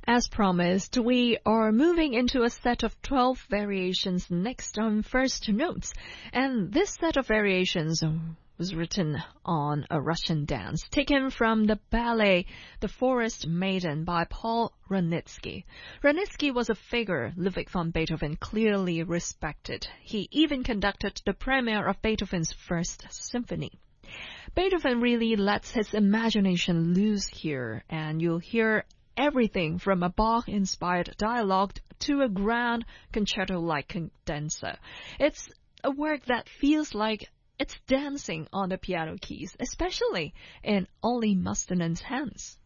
As promised, we are moving into a set of 12 variations next on first notes. And this set of variations was written on a Russian dance, taken from the ballet The Forest Maiden by Paul Wranitzky. Wranitzky was a figure Ludwig van Beethoven clearly respected. He even conducted the premiere of Beethoven's First Symphony. Beethoven really lets his imagination loose here, and you'll hear everything from a Bach-inspired dialogue to a grand concerto-like condenser. It's a work that feels like it's dancing on the piano keys, especially in Olli Mustonen's hands.